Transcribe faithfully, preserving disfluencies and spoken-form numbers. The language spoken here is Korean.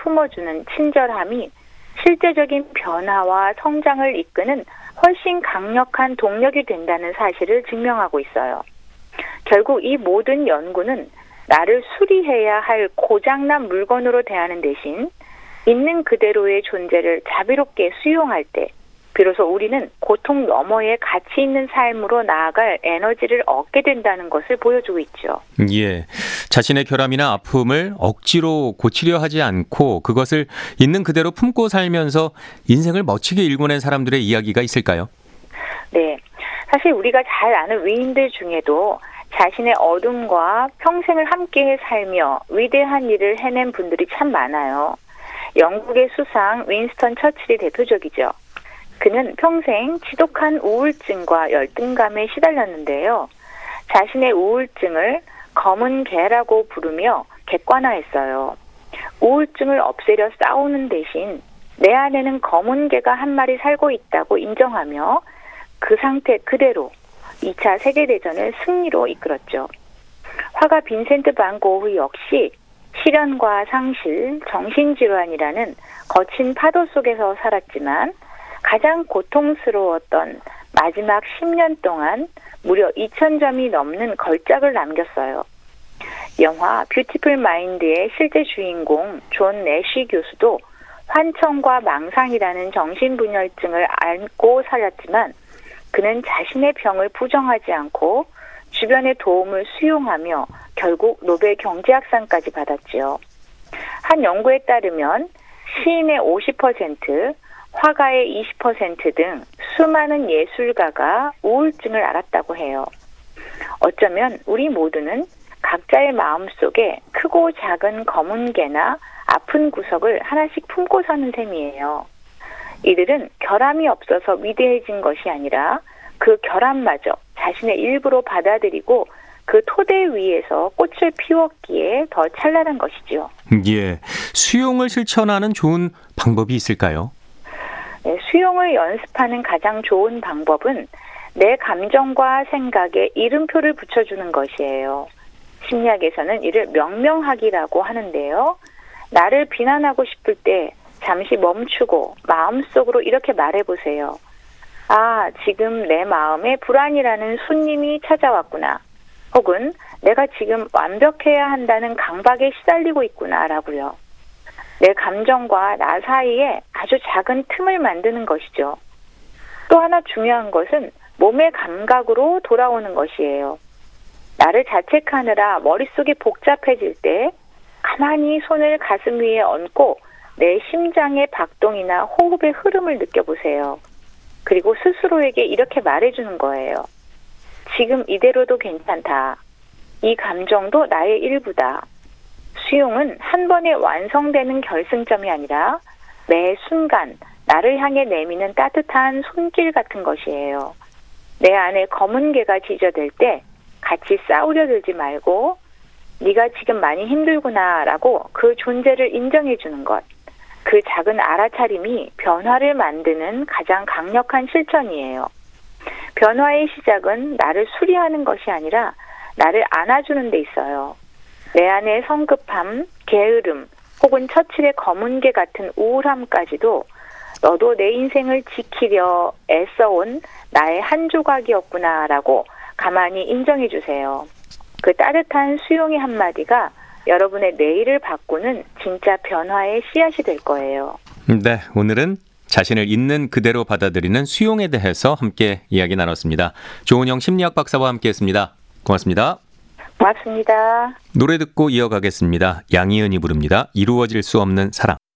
품어주는 친절함이 실제적인 변화와 성장을 이끄는 훨씬 강력한 동력이 된다는 사실을 증명하고 있어요. 결국 이 모든 연구는 나를 수리해야 할 고장난 물건으로 대하는 대신 있는 그대로의 존재를 자비롭게 수용할 때 비로소 우리는 고통 너머의 가치 있는 삶으로 나아갈 에너지를 얻게 된다는 것을 보여주고 있죠. 예, 자신의 결함이나 아픔을 억지로 고치려 하지 않고 그것을 있는 그대로 품고 살면서 인생을 멋지게 일궈낸 사람들의 이야기가 있을까요? 네, 사실 우리가 잘 아는 위인들 중에도 자신의 어둠과 평생을 함께 살며 위대한 일을 해낸 분들이 참 많아요. 영국의 수상 윈스턴 처칠이 대표적이죠. 그는 평생 지독한 우울증과 열등감에 시달렸는데요. 자신의 우울증을 검은 개라고 부르며 객관화했어요. 우울증을 없애려 싸우는 대신 내 안에는 검은 개가 한 마리 살고 있다고 인정하며 그 상태 그대로 이 차 세계대전을 승리로 이끌었죠. 화가 빈센트 반 고흐 역시 시련과 상실, 정신질환이라는 거친 파도 속에서 살았지만 가장 고통스러웠던 마지막 십 년 동안 무려 이천 점이 넘는 걸작을 남겼어요. 영화 뷰티풀 마인드의 실제 주인공 존 내쉬 교수도 환청과 망상이라는 정신분열증을 앓고 살았지만 그는 자신의 병을 부정하지 않고 주변의 도움을 수용하며 결국 노벨 경제학상까지 받았지요. 한 연구에 따르면 시인의 오십 퍼센트, 화가의 이십 퍼센트 등 수많은 예술가가 우울증을 앓았다고 해요. 어쩌면 우리 모두는 각자의 마음속에 크고 작은 검은 개나 아픈 구석을 하나씩 품고 사는 셈이에요. 이들은 결함이 없어서 위대해진 것이 아니라 그 결함마저 자신의 일부로 받아들이고 그 토대 위에서 꽃을 피웠기에 더 찬란한 것이죠. 예, 수용을 실천하는 좋은 방법이 있을까요? 네, 수용을 연습하는 가장 좋은 방법은 내 감정과 생각에 이름표를 붙여주는 것이에요. 심리학에서는 이를 명명하기라고 하는데요. 나를 비난하고 싶을 때 잠시 멈추고 마음속으로 이렇게 말해보세요. 아, 지금 내 마음에 불안이라는 손님이 찾아왔구나. 혹은 내가 지금 완벽해야 한다는 강박에 시달리고 있구나라고요. 내 감정과 나 사이에 아주 작은 틈을 만드는 것이죠. 또 하나 중요한 것은 몸의 감각으로 돌아오는 것이에요. 나를 자책하느라 머릿속이 복잡해질 때 가만히 손을 가슴 위에 얹고 내 심장의 박동이나 호흡의 흐름을 느껴보세요. 그리고 스스로에게 이렇게 말해주는 거예요. 지금 이대로도 괜찮다. 이 감정도 나의 일부다. 수용은 한 번에 완성되는 결승점이 아니라 매 순간 나를 향해 내미는 따뜻한 손길 같은 것이에요. 내 안에 검은 개가 지저댈 때 같이 싸우려 들지 말고 네가 지금 많이 힘들구나 라고 그 존재를 인정해 주는 것. 그 작은 알아차림이 변화를 만드는 가장 강력한 실천이에요. 변화의 시작은 나를 수리하는 것이 아니라 나를 안아주는 데 있어요. 내 안의 성급함, 게으름, 혹은 처칠의 검은 개 같은 우울함까지도 너도 내 인생을 지키려 애써온 나의 한 조각이었구나라고 가만히 인정해 주세요. 그 따뜻한 수용의 한마디가 여러분의 내일을 바꾸는 진짜 변화의 씨앗이 될 거예요. 네, 오늘은 자신을 있는 그대로 받아들이는 수용에 대해서 함께 이야기 나눴습니다. 조은영 심리학 박사와 함께했습니다. 고맙습니다. 고맙습니다. 노래 듣고 이어가겠습니다. 양희은이 부릅니다. 이루어질 수 없는 사랑.